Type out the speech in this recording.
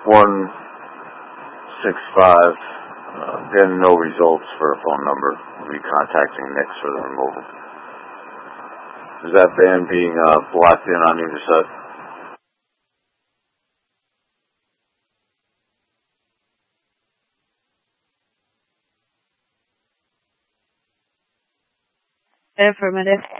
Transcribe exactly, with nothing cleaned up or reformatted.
one six five. Uh, again, no results for a phone number. We'll be contacting Nix for the removal. Is that band being uh, blocked in on either side? Affirmative.